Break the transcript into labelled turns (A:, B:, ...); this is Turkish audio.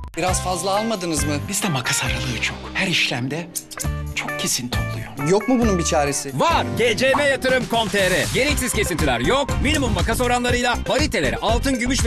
A: Biraz fazla almadınız mı?
B: Bizde makas aralığı çok. Her işlemde çok kesinti oluyor.
A: Yok mu bunun bir çaresi?
C: Var. GCM Yatırım.com.tr. Gereksiz kesintiler yok. Minimum makas oranlarıyla pariteleri altın, gümüş ve